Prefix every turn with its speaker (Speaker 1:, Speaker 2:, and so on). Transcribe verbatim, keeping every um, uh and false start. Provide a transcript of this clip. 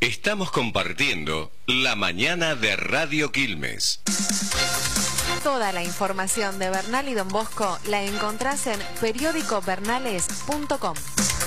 Speaker 1: Estamos compartiendo La Mañana de Radio Quilmes.
Speaker 2: Toda la información de Bernal y Don Bosco la encontrás en periódico bernales punto com.